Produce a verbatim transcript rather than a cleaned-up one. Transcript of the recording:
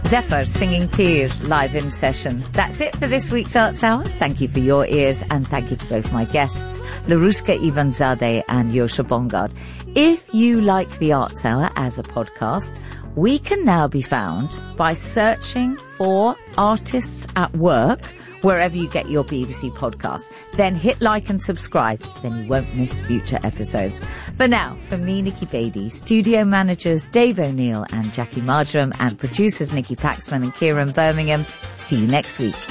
Zephyr singing Tir live in session. That's it for this week's Arts Hour. Thank you for your ears, and thank you to both my guests, Laruska Ivanzadeh and Yosha Bongard. If you like the Arts Hour as a podcast, we can now be found by searching for Artists at Work wherever you get your B B C podcasts. Then hit like and subscribe, then you won't miss future episodes. For now, from me, Nikki Beattie, studio managers Dave O'Neill and Jackie Marjoram, and producers Nikki Paxman and Kieran Birmingham, see you next week.